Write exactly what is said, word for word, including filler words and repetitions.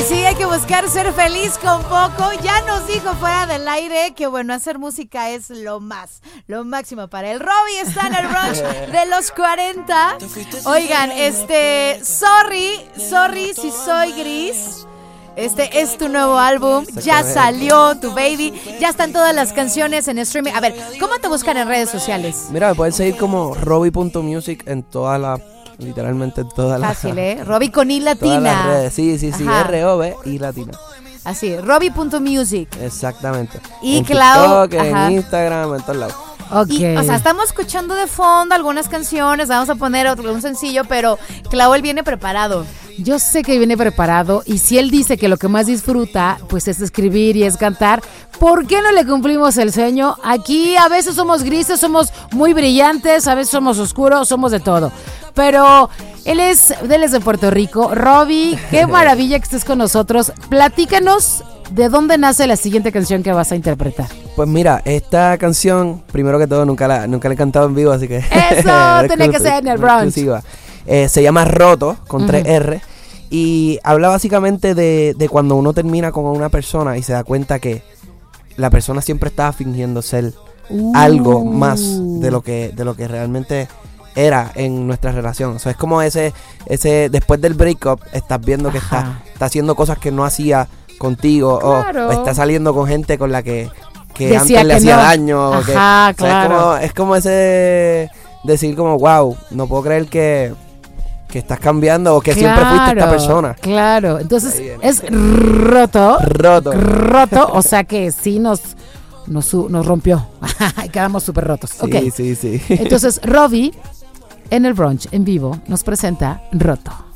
sí, hay que buscar ser feliz con poco. Ya nos dijo fuera del aire que bueno, hacer música es lo más, lo máximo para él. Robbie está en el brunch de los cuarenta. Oigan, este, sorry, sorry si soy gris. Este es tu nuevo álbum, ya salió tu baby, ya están todas las canciones en streaming. A ver, ¿cómo te buscan en redes sociales? Mira, me pueden seguir como robbie punto music en todas las, literalmente en todas las. Fácil, ¿eh? Robbie con I latina. Todas las redes, sí, sí, sí, Ajá. R O B I latina. Así, robbie punto music. Exactamente. Y en Clau, TikTok, ajá. en Instagram, en todos lados. Okay. Y, o sea, estamos escuchando de fondo algunas canciones, vamos a poner otro, un sencillo, pero Clau, él viene preparado. Yo sé que viene preparado y si él dice que lo que más disfruta pues es escribir y es cantar, ¿por qué no le cumplimos el sueño? Aquí a veces somos grises, somos muy brillantes, a veces somos oscuros, somos de todo. Pero él es, él es de Puerto Rico. Robbie, qué maravilla que estés con nosotros. Platícanos de dónde nace la siguiente canción que vas a interpretar. Pues mira, esta canción, primero que todo, nunca la, nunca la he cantado en vivo, así que... Eso, tenía que ser en el brunch. Eh, se llama Roto, con Uh-huh. tres R, y habla básicamente de, de cuando uno termina con una persona y se da cuenta que la persona siempre estaba fingiendo ser Uh. algo más de lo que, de lo que realmente era en nuestra relación. O sea, es como ese, ese después del breakup, estás viendo que está, está haciendo cosas que no hacía contigo, Claro. o, o está saliendo con gente con la que, que Decía antes le que hacía no. daño. Ajá, que, o sea, claro. es, como, es como ese decir como, wow, no puedo creer que, que estás cambiando o que Claro, siempre fuiste esta persona. Claro, entonces Ahí viene. es roto. Roto. Roto, o sea que sí nos, nos, nos rompió. Y quedamos súper rotos. Sí, Ok. sí, sí. Entonces, Robbie, en el brunch, en vivo, nos presenta Roto.